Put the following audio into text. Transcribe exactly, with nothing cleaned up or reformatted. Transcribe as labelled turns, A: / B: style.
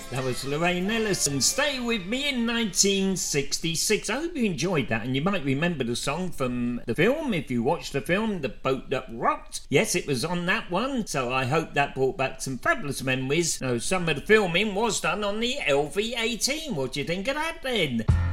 A: That was Lorraine Ellison, Stay With Me, in nineteen sixty-six. I hope you enjoyed that, and you might remember the song from the film if you watched the film, The Boat That Rocked. Yes, it was on that one, so I hope that brought back some fabulous memories. So some of the filming was done on the L V eighteen. What do you think of that then?